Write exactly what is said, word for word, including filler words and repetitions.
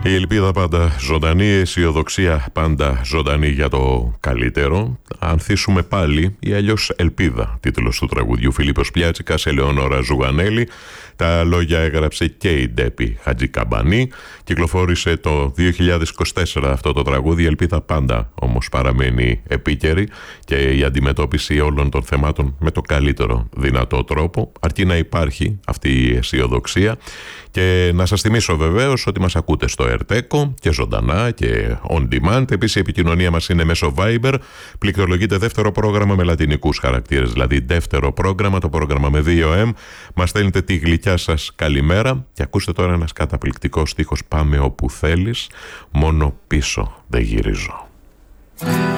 Η ελπίδα πάντα ζωντανή, η αισιοδοξία πάντα ζωντανή για το καλύτερο. Ανθίσουμε πάλι ή αλλιώς ελπίδα, τίτλος του τραγουδιού. Φιλίππος Πλιάτσικας, Ελεονόρα Ζουγανέλη. Τα λόγια έγραψε και η Ντέπη Χατζικαμπανή. Κυκλοφόρησε το δύο χιλιάδες είκοσι τέσσερα αυτό το τραγούδι. Η ελπίδα πάντα όμως παραμένει επίκαιρη και η αντιμετώπιση όλων των θεμάτων με το καλύτερο δυνατό τρόπο, αρκεί να υπάρχει αυτή η αισιοδοξία. Και να σας θυμίσω βεβαίως ότι μας ακούτε στο Ερτέκο και ζωντανά και on demand. Επίσης η επικοινωνία μας είναι μέσω Viber. Πληκτρολογείτε δεύτερο πρόγραμμα με λατινικούς χαρακτήρες, δηλαδή δεύτερο πρόγραμμα, το πρόγραμμα με δύο εμ. Μας στέλνετε τη γλυκιά σας καλημέρα και ακούστε τώρα ένας καταπληκτικός στίχος. Πάμε όπου θέλεις, μόνο πίσω δεν γυρίζω.